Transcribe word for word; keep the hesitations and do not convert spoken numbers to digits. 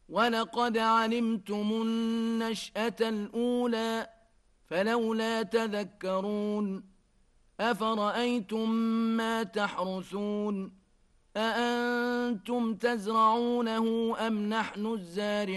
ولقد علمتم النشأة الأولى فلولا تذكرون أفرأيتم ما تحرثون أأنتم تزرعونه أم نحن الزارعون